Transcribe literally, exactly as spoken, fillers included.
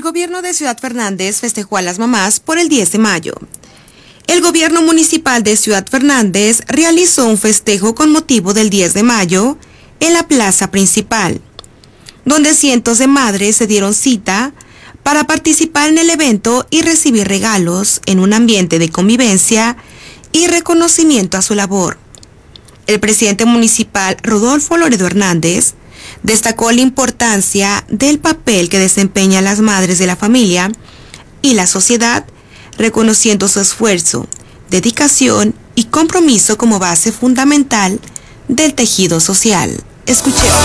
gobierno de Ciudad Fernández festejó a las mamás por el diez de mayo. El gobierno municipal de Ciudad Fernández realizó un festejo con motivo del diez de mayo en la plaza principal, donde cientos de madres se dieron cita para participar en el evento y recibir regalos en un ambiente de convivencia y reconocimiento a su labor. El presidente municipal, Rodolfo Loredo Hernández, destacó la importancia del papel que desempeñan las madres de la familia y la sociedad, reconociendo su esfuerzo, dedicación y compromiso como base fundamental del tejido social. Escuchemos.